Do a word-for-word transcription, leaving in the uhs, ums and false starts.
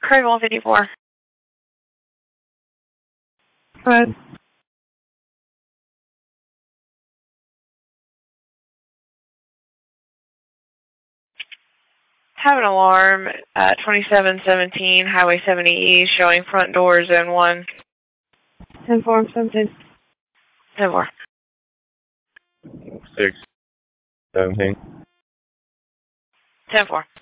Craig one fifty-four. Go ahead. Have an alarm at twenty-seven seventeen Highway seventy E showing front door zone one. ten four, seventeen. ten four. Six. Seventeen. ten four.